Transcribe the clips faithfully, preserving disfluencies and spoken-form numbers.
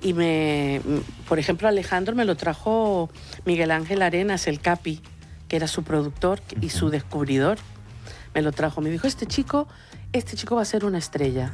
y me, por ejemplo, Alejandro me lo trajo Miguel Ángel Arenas, el Capi, que era su productor y su descubridor. Me lo trajo, me dijo, este chico, este chico va a ser una estrella.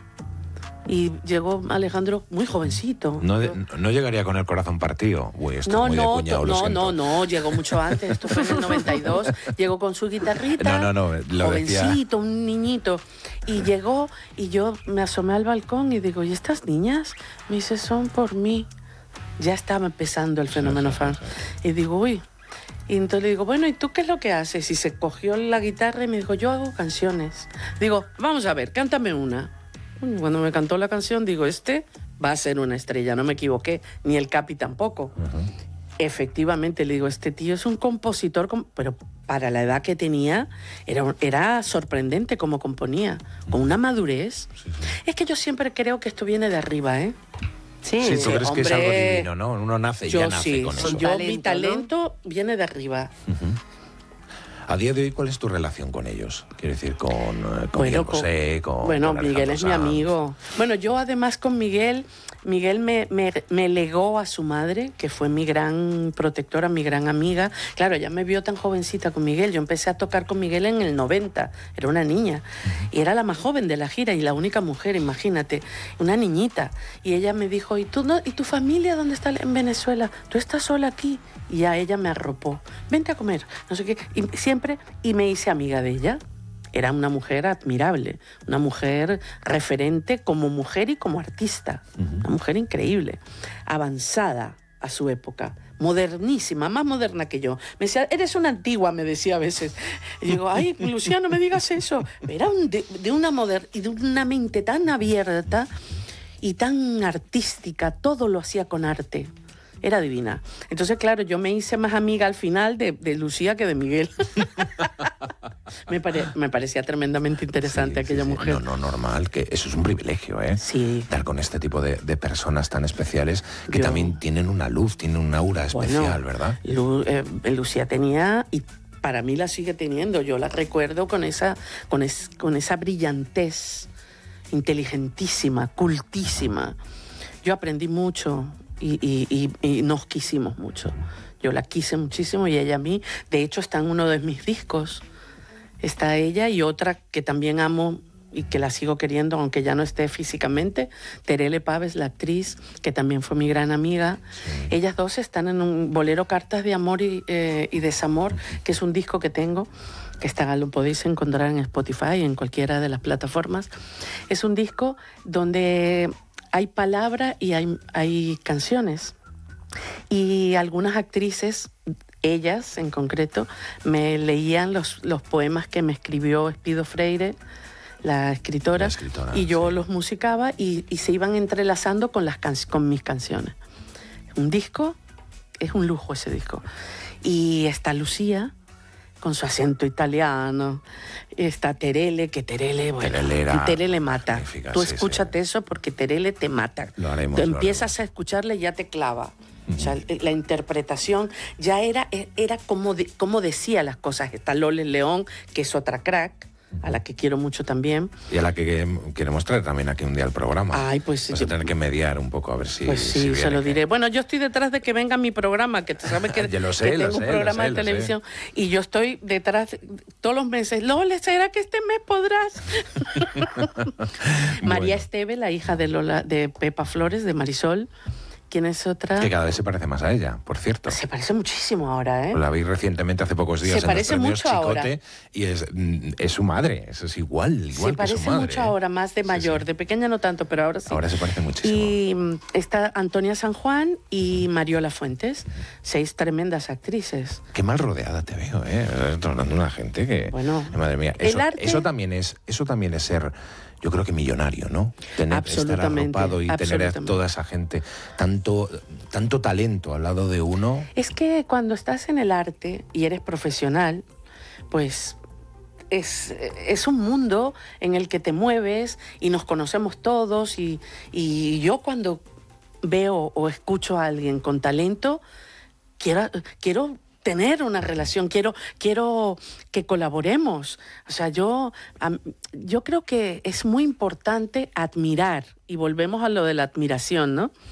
Y llegó Alejandro muy jovencito. No, de, no llegaría con el corazón partido. Uy, esto no, es muy no, de cuñado, lo no, siento. no, no, llegó mucho antes. Esto fue en el noventa y dos. Llegó con su guitarrita. No, no, no, lo jovencito, decía. un niñito. Y llegó y yo me asomé al balcón y digo, ¿y estas niñas? Me dice, son por mí. Ya estaba empezando el fenómeno sí, sí, fan. sí, sí. Y digo, uy. Y entonces le digo, bueno, ¿y tú qué es lo que haces? Y se cogió la guitarra y me dijo, yo hago canciones. Digo, vamos a ver, cántame una. Cuando me cantó la canción, digo, este va a ser una estrella, no me equivoqué, ni el Capi tampoco. Uh-huh. Efectivamente, le digo, este tío es un compositor, pero para la edad que tenía, era, era sorprendente cómo componía, con una madurez. Sí, sí. Es que yo siempre creo que esto viene de arriba, ¿eh? Sí, sí, tú crees hombre, que es algo divino, ¿no? Uno nace y yo ya nace sí, con eso. Yo, talento, mi talento ¿no? viene de arriba. Uh-huh. A día de hoy, ¿cuál es tu relación con ellos? Quiero decir, con, con bueno, Miguel Bosé, con Bueno, con Miguel es Sanz. mi amigo. Bueno, yo además con Miguel, Miguel me, me, me legó a su madre, que fue mi gran protectora, mi gran amiga. Claro, ella me vio tan jovencita con Miguel. Yo empecé a tocar con Miguel en el noventa, era una niña. Y era la más joven de la gira y la única mujer, imagínate, una niñita. Y ella me dijo, ¿y tú no, y tu familia dónde está en Venezuela? ¿Tú estás sola aquí? Y a ella me arropó. Vente a comer, no sé qué. Y siempre, y me hice amiga de ella. Era una mujer admirable, una mujer referente como mujer y como artista. Uh-huh. Una mujer increíble, avanzada a su época, modernísima, más moderna que yo. Me decía, eres una antigua, me decía a veces. Y digo, ay, Lucía, no me digas eso. Era un de, de una moder y de una mente tan abierta y tan artística, todo lo hacía con arte. Era divina. Entonces, claro, yo me hice más amiga al final de, de Lucía que de Miguel. me, pare, me parecía tremendamente interesante sí, aquella sí, sí. mujer. No, no, normal, que eso es un privilegio, ¿eh? Sí. Estar con este tipo de, de personas tan especiales que yo... también tienen una luz, tienen un aura especial, bueno, ¿verdad? Lu, eh, Lucía tenía, y para mí la sigue teniendo, yo la recuerdo con esa, con es, con esa brillantez, inteligentísima, cultísima. Yo aprendí mucho. Y, y, y, y nos quisimos mucho. Yo la quise muchísimo y ella a mí. De hecho, está en uno de mis discos. Está ella y otra que también amo y que la sigo queriendo, aunque ya no esté físicamente, Terele Paves, la actriz, que también fue mi gran amiga. Sí. Ellas dos están en un bolero Cartas de Amor y, eh, y Desamor, que es un disco que tengo, que está, lo podéis encontrar en Spotify, en cualquiera de las plataformas. Es un disco donde... hay palabra y hay, hay canciones. Y algunas actrices, ellas en concreto, me leían los, los poemas que me escribió Espido Freire, la escritora, la escritora y yo sí. los musicaba y, y se iban entrelazando con, las can- con mis canciones. Un disco, es un lujo ese disco. Y está Lucía, con su acento italiano, está Terele, que Terele, bueno, Terele, era Terele mata. Tú sí, escúchate sí. eso porque Terele te mata. Lo haremos, Tú lo empiezas haremos. a escucharle y ya te clava. Uh-huh. O sea, la interpretación ya era, era como, de, como decía las cosas. Está Loles León, que es otra crack, a la que quiero mucho también. Y a la que queremos traer también aquí un día al programa. Ay, pues Vas yo, a tener que mediar un poco a ver si... Pues sí, si viene, se lo diré. que... Bueno, yo estoy detrás de que venga mi programa, que tú sabes que, yo lo sé, que lo tengo sé, un programa lo sé, de lo televisión. sé. Y yo estoy detrás todos los meses. Lole, ¿será que este mes podrás? María Bueno. Esteve, la hija de, Lola, de Pepa Flores, de Marisol. ¿Quién es otra? Que cada vez se parece más a ella, por cierto. Se parece muchísimo ahora, ¿eh? La vi recientemente, hace pocos días, se en los parece premios mucho Chicote, ahora. Y es, es su madre, eso es igual, igual se que su parece madre. mucho ¿eh? ahora, más de mayor. Sí, sí. De pequeña no tanto, pero ahora sí. Ahora se parece muchísimo. Y mm, está Antonia San Juan y Mariola Fuentes, seis tremendas actrices. Qué mal rodeada te veo, ¿eh? Estás hablando de una gente que... Bueno, madre mía, el eso, arte... eso, también es, eso también es ser... Yo creo que millonario, ¿no? Tener, estar arropado y tener a toda esa gente, tanto, tanto talento al lado de uno. Es que cuando estás en el arte y eres profesional, pues es, es un mundo en el que te mueves y nos conocemos todos. Y, y yo cuando veo o escucho a alguien con talento, quiero... quiero tener una relación, quiero, quiero que colaboremos. O sea, yo, yo creo que es muy importante admirar, y volvemos a lo de la admiración, ¿no?